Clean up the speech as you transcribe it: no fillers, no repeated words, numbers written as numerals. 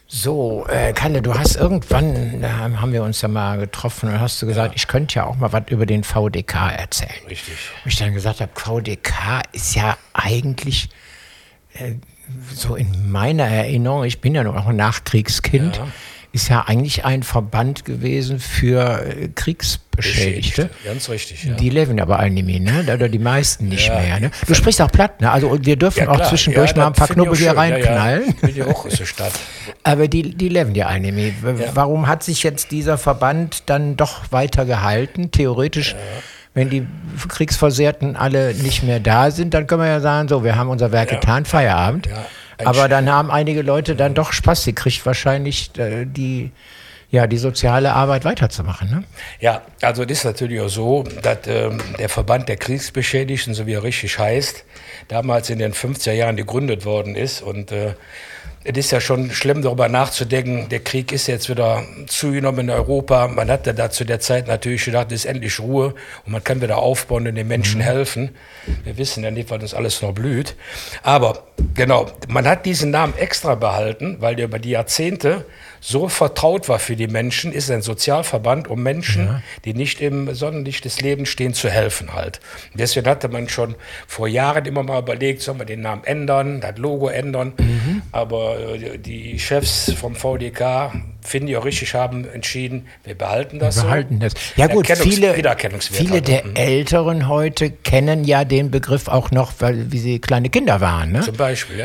So, Kalle, du hast irgendwann, da haben wir uns ja mal getroffen und hast du gesagt, ich könnte ja auch mal was über den VDK erzählen. Richtig. Und ich dann gesagt habe, VDK ist ja eigentlich so in meiner Erinnerung, ich bin ja noch ein Nachkriegskind, ist ja eigentlich ein Verband gewesen für Kriegsbeschädigte. Ganz richtig, ja. Die leben aber alle nicht mehr, ne? Oder die meisten nicht mehr, ne? Du sprichst auch platt, ne? Also wir dürfen auch zwischendurch mal ein paar Knubbel hier reinknallen. Ja, finde ich auch, ist eine Stadt. Aber die leben ja alle nicht mehr. Warum hat sich jetzt dieser Verband dann doch weiter gehalten? Theoretisch, wenn die Kriegsversehrten alle nicht mehr da sind, dann können wir ja sagen, so, wir haben unser Werk getan, Feierabend. Ja. Aber dann haben einige Leute dann doch Spaß gekriegt, wahrscheinlich die soziale Arbeit weiterzumachen. Ne? Ja, also das ist natürlich auch so, dass der Verband der Kriegsbeschädigten, so wie er richtig heißt, damals in den 50er Jahren gegründet worden ist. Und es ist ja schon schlimm, darüber nachzudenken, der Krieg ist jetzt wieder zugenommen in Europa. Man hatte da zu der Zeit natürlich gedacht, es ist endlich Ruhe und man kann wieder aufbauen und den Menschen helfen. Wir wissen ja nicht, was uns alles noch blüht. Aber genau, man hat diesen Namen extra behalten, weil der über die Jahrzehnte so vertraut war für die Menschen, ist ein Sozialverband, um Menschen, die nicht im Sonnenlicht des Lebens stehen, zu helfen halt. Und deswegen hatte man schon vor Jahren immer mal überlegt, sollen wir den Namen ändern, das Logo ändern. Aber die Chefs vom VDK, finde ich auch richtig, haben entschieden, wir behalten das so. Ja gut, viele halt. der Älteren heute kennen ja den Begriff auch noch, weil wie sie kleine Kinder waren. Ne? Zum Beispiel,